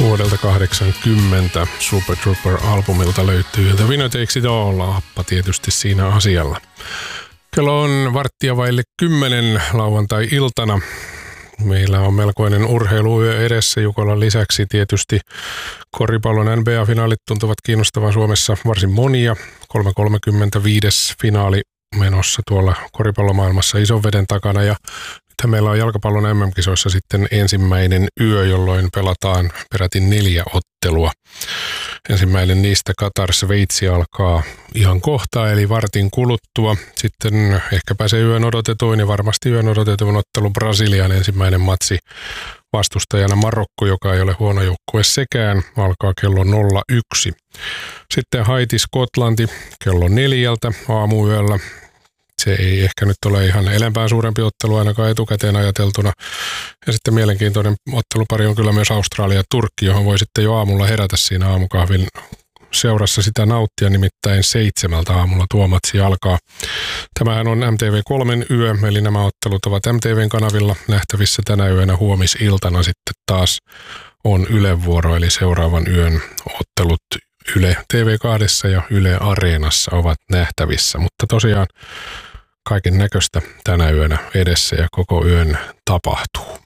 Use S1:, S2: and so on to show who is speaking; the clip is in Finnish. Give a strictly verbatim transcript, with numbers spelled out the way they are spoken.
S1: vuodelta kahdeksankymmentä Super Trooper-albumilta löytyy The Winner Takes It All, Appa tietysti siinä asialla. Kello on varttia vaille kymmenen lauantai-iltana. Meillä on melkoinen urheiluyö edessä. Jukolan lisäksi tietysti koripallon N B A-finaalit tuntuvat kiinnostavan Suomessa varsin monia. kolme kolmekymmentäviisi finaali menossa tuolla koripallomaailmassa ison veden takana. Ja nythän meillä on jalkapallon M M-kisoissa sitten ensimmäinen yö, jolloin pelataan peräti neljä ottelua. Ensimmäinen niistä Katar-Sveitsi alkaa ihan kohta, eli vartin kuluttua. Sitten ehkäpä se yön odotetuin ja varmasti yön odotetuin ottelu Brasilian ensimmäinen matsi vastustajana Marokko, joka ei ole huono joukkue sekään, alkaa kello nolla yksi. Sitten Haiti-Skotlanti kello neljältä aamuyöllä. Se ei ehkä nyt ole ihan elempää suurempi ottelu ainakaan etukäteen ajateltuna. Ja sitten mielenkiintoinen ottelupari on kyllä myös Australia-Turkki, johon voi sitten jo aamulla herätä siinä aamukahvin seurassa sitä nauttia, nimittäin seitsemältä aamulla tuo matsi alkaa. Tämähän on M T V kolme yö, eli nämä ottelut ovat M T V:n kanavilla nähtävissä tänä yönä. Huomisiltana sitten taas on Ylen vuoro, eli seuraavan yön ottelut Yle T V kaksi ja Yle Areenassa ovat nähtävissä, mutta tosiaan kaiken näköistä tänä yönä edessä ja koko yön tapahtuu.